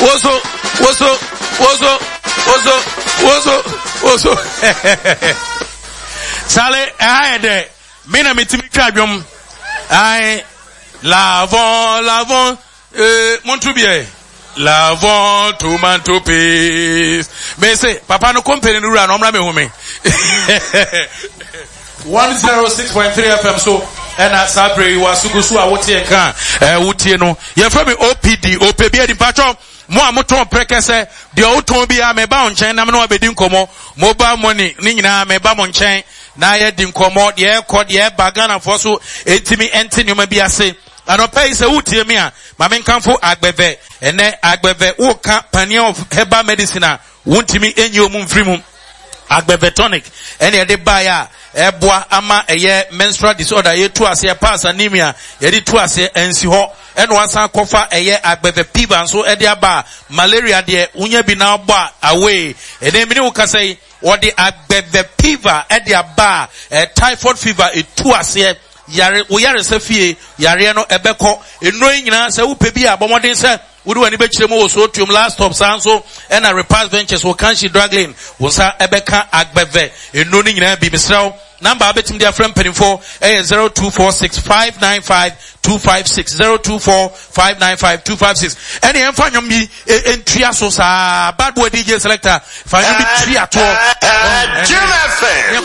Sale, I de mina mitimi twadwom. I lavon Montubie. Lavon to mantopes. Me say, Papa no company no run on me home. 106.3 FM so and at Sabre was Sugusu Awoti Kan Utieno. You from me OPD OPB di patcho mo amoton preke se de oton bia me ba onchen na me no abedi nkomo mobile money ni nyina me ba mo nchen na ye di nkomo de e kod ye bagana for so etimi enti nyoma bia se anopai se utie me a ma me nkanfo agbeve ene agbeve wo ka panion of herbal medicine a wontimi enyi omum mfrimu agbeve tonic ene de baya eboa ama eye menstrual disorder ye tu ase pass anemia ye di tu ase ensi ho eno ansan kofa eye agbeve piva so e de aba malaria de unya bi na agba away ene mini wo kasai wo de agbeve piva e de aba typhoid fever e tu ase yare wo yare se fie yare no ebeko eno nyina se wo pebi abomoden se wo do ani be kire mo wo so tuom last stop sanso and a repass ventures wo kan she dragging wo sa ebeka agbeve eno ni nyina bi misraw number abetim dia friend penifo 0246595256 0245955256 any emfa nyom bi entria so sa bad boy DJ selector fa nyom bi tri ato